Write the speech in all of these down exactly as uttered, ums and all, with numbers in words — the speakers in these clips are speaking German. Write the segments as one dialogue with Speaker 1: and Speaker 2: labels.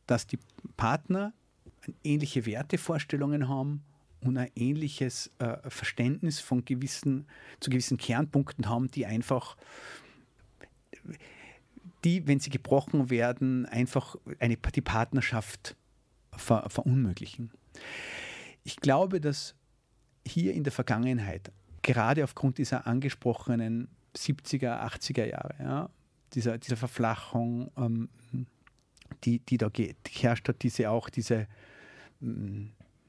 Speaker 1: dass die Partner ähnliche Wertevorstellungen haben und ein ähnliches äh, Verständnis von gewissen, zu gewissen Kernpunkten haben, die einfach, die, wenn sie gebrochen werden, einfach eine, die Partnerschaft ver, verunmöglichen. Ich glaube, dass hier in der Vergangenheit, gerade aufgrund dieser angesprochenen siebziger, achtziger Jahre, ja, dieser, dieser Verflachung, ähm, die, die da geherrscht hat, diese auch diese ähm,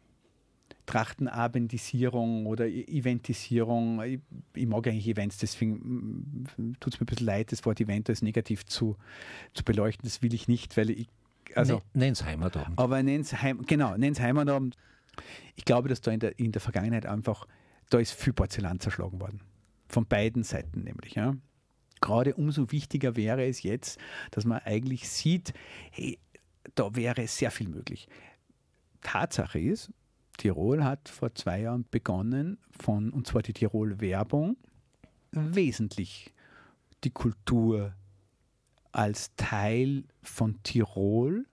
Speaker 1: Trachtenabendisierung oder Eventisierung. Ich, ich mag eigentlich Events, deswegen tut es mir ein bisschen leid, das Wort Event als negativ zu, zu beleuchten. Das will ich nicht, weil ich. Also,
Speaker 2: nenn's Heimatabend.
Speaker 1: Aber nenn's Heim, genau, nenn's Heimatabend. Ich glaube, dass da in der, in der Vergangenheit einfach, da ist viel Porzellan zerschlagen worden. Von beiden Seiten nämlich. Ja. Gerade umso wichtiger wäre es jetzt, dass man eigentlich sieht, hey, da wäre sehr viel möglich. Tatsache ist, Tirol hat vor zwei Jahren begonnen, von, und zwar die Tirol-Werbung, wesentlich die Kultur als Teil von Tirol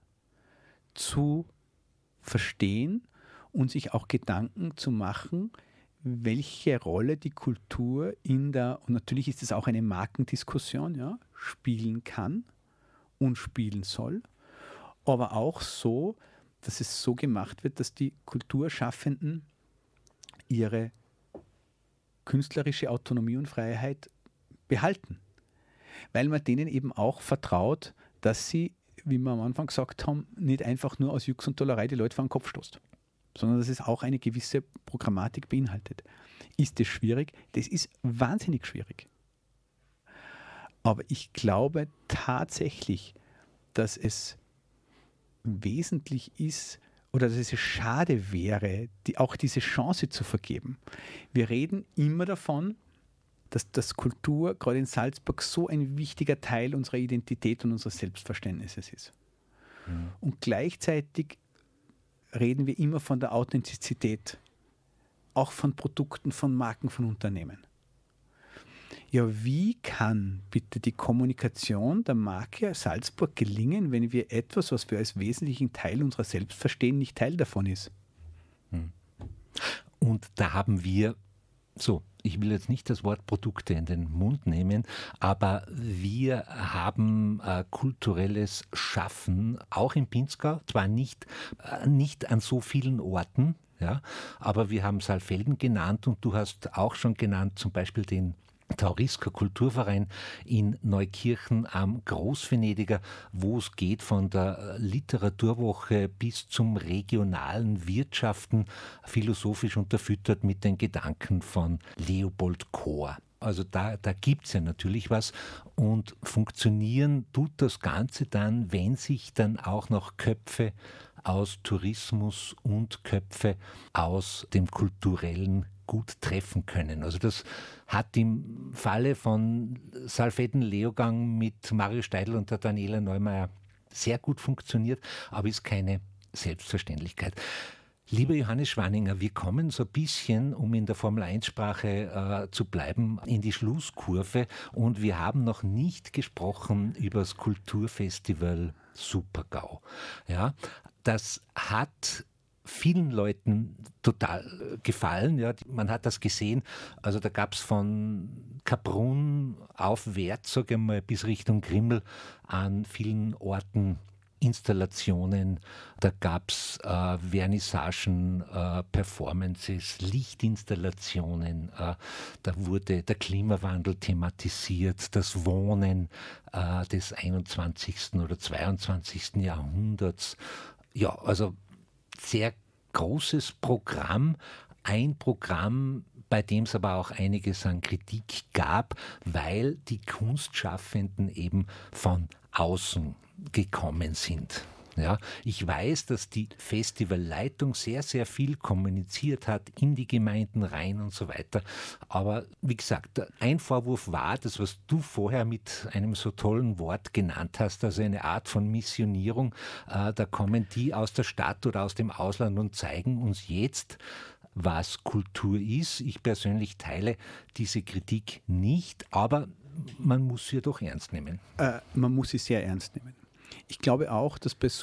Speaker 1: zu verstehen und sich auch Gedanken zu machen, welche Rolle die Kultur in der, und natürlich ist es auch eine Markendiskussion, ja, spielen kann und spielen soll, aber auch so, dass es so gemacht wird, dass die Kulturschaffenden ihre künstlerische Autonomie und Freiheit behalten. Weil man denen eben auch vertraut, dass sie, wie wir am Anfang gesagt haben, nicht einfach nur aus Jux und Tollerei die Leute vor den Kopf stoßt, sondern dass es auch eine gewisse Programmatik beinhaltet. Ist das schwierig? Das ist wahnsinnig schwierig. Aber ich glaube tatsächlich, dass es wesentlich ist oder dass es schade wäre, die, auch diese Chance zu vergeben. Wir reden immer davon, dass das Kultur gerade in Salzburg so ein wichtiger Teil unserer Identität und unseres Selbstverständnisses ist. Mhm. Und gleichzeitig reden wir immer von der Authentizität, auch von Produkten, von Marken, von Unternehmen. Ja, wie kann bitte die Kommunikation der Marke Salzburg gelingen, wenn wir etwas, was wir als wesentlichen Teil unserer selbst verstehen, nicht Teil davon ist?
Speaker 2: Und da haben wir, so, ich will jetzt nicht das Wort Produkte in den Mund nehmen, aber wir haben äh, kulturelles Schaffen, auch in Pinzgau, zwar nicht, äh, nicht an so vielen Orten, ja, aber wir haben Saalfelden genannt und du hast auch schon genannt, zum Beispiel den Taurisker Kulturverein in Neukirchen am Großvenediger, wo es geht von der Literaturwoche bis zum regionalen Wirtschaften, philosophisch unterfüttert mit den Gedanken von Leopold Kohr. Also da, da gibt es ja natürlich was und funktionieren tut das Ganze dann, wenn sich dann auch noch Köpfe aus Tourismus und Köpfe aus dem kulturellen gut treffen können. Also das hat im Falle von Saalfelden-Leogang mit Mario Steidl und der Daniela Neumeier sehr gut funktioniert, aber ist keine Selbstverständlichkeit. Lieber Johannes Schwaninger, wir kommen so ein bisschen, um in der Formel eins Sprache äh, zu bleiben, in die Schlusskurve und wir haben noch nicht gesprochen über das Kulturfestival Super-GAU. Ja, das hat vielen Leuten total gefallen. Ja, man hat das gesehen. Also da gab es von Kaprun aufwärts, sage ich mal, bis Richtung Grimmel an vielen Orten Installationen. Da gab es äh, Vernissagen, äh, Performances, Lichtinstallationen. Äh, da wurde der Klimawandel thematisiert, das Wohnen äh, des einundzwanzigsten oder zweiundzwanzigsten Jahrhunderts. Ja, also sehr großes Programm, ein Programm, bei dem es aber auch einiges an Kritik gab, weil die Kunstschaffenden eben von außen gekommen sind. Ja, ich weiß, dass die Festivalleitung sehr, sehr viel kommuniziert hat in die Gemeinden rein und so weiter. Aber wie gesagt, ein Vorwurf war, das, was du vorher mit einem so tollen Wort genannt hast, also eine Art von Missionierung. Äh, da kommen die aus der Stadt oder aus dem Ausland und zeigen uns jetzt, was Kultur ist. Ich persönlich teile diese Kritik nicht, aber man muss sie doch ernst nehmen.
Speaker 1: Äh, man muss sie sehr ernst nehmen. Ich glaube auch, dass bei